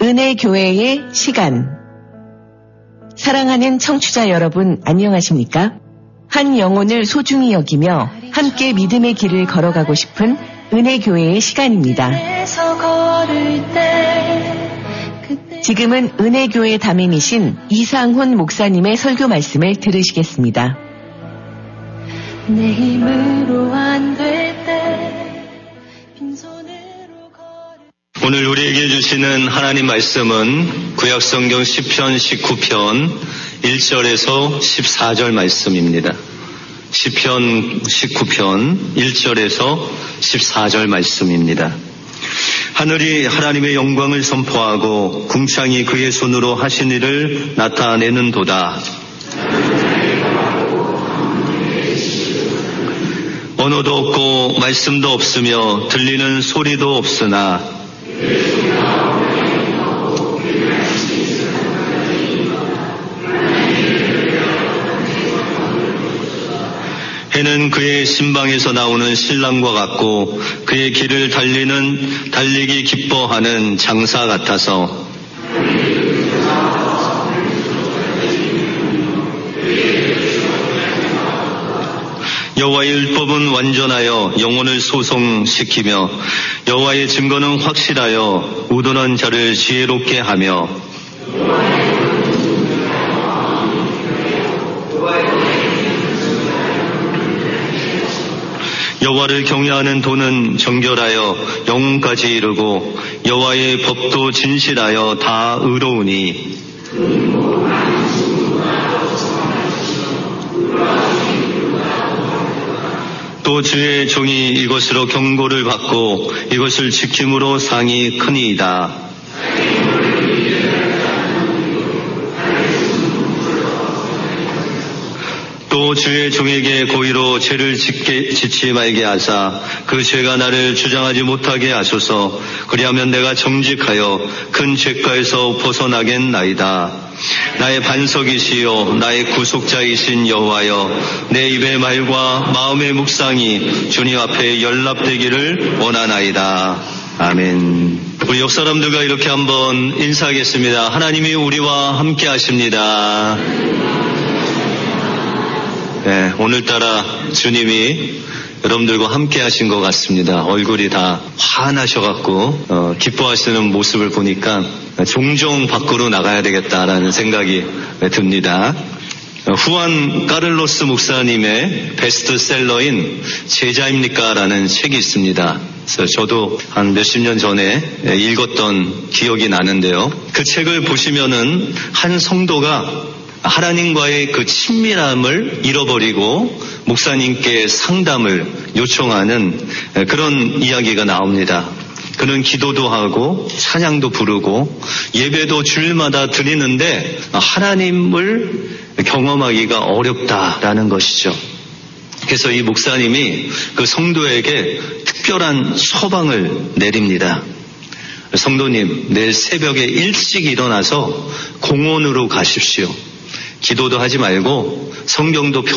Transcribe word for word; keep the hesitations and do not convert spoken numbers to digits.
은혜교회의 시간. 사랑하는 청취자 여러분, 안녕하십니까? 한 영혼을 소중히 여기며 함께 믿음의 길을 걸어가고 싶은 은혜교회의 시간입니다. 지금은 은혜교회 담임이신 이상훈 목사님의 설교 말씀을 들으시겠습니다. 내 힘으로 안 될 때 오늘 우리에게 주시는 하나님 말씀은 구약성경 시편 십구 편 일 절에서 십사 절 말씀입니다. 시편 십구 편 일 절에서 십사 절 말씀입니다. 하늘이 하나님의 영광을 선포하고 궁창이 그의 손으로 하신 일을 나타내는도다. 언어도 없고 말씀도 없으며 들리는 소리도 없으나 해는 그의 신방에서 나오는 신랑과 같고 그의 길을 달리는 달리기 기뻐하는 장사 같아서 여호와의 율법은 완전하여 영혼을 소송시키며 여호와의 증거는 확실하여 우둔한 자를 지혜롭게 하며 여호와를 경외하는 도는 정결하여 영혼까지 이르고 여호와의 법도 진실하여 다 의로우니 또 주의 종이 이것으로 경고를 받고 이것을 지킴으로 상이 크니이다. 또 주의 종에게 고의로 죄를 짓게, 짓지 말게 하사 그 죄가 나를 주장하지 못하게 하소서. 그리하면 내가 정직하여 큰 죄가에서 벗어나겠나이다. 나의 반석이시요 나의 구속자이신 여호와여, 내 입의 말과 마음의 묵상이 주님 앞에 연락되기를 원하나이다. 아멘. 우리 옆 사람들과 이렇게 한번 인사하겠습니다. 하나님이 우리와 함께 하십니다. 네, 오늘따라 주님이 여러분들과 함께 하신 것 같습니다. 얼굴이 다 환하셔갖고 어, 기뻐하시는 모습을 보니까 종종 밖으로 나가야 되겠다라는 생각이 듭니다. 어, 후안 까를로스 목사님의 베스트셀러인 제자입니까? 라는 책이 있습니다. 그래서 저도 한 몇십 년 전에 읽었던 기억이 나는데요. 그 책을 보시면은 한 성도가 하나님과의 그 친밀함을 잃어버리고 목사님께 상담을 요청하는 그런 이야기가 나옵니다. 그는 기도도 하고 찬양도 부르고 예배도 주일마다 드리는데 하나님을 경험하기가 어렵다라는 것이죠. 그래서 이 목사님이 그 성도에게 특별한 처방을 내립니다. 성도님, 내일 새벽에 일찍 일어나서 공원으로 가십시오. 기도도 하지 말고 성경도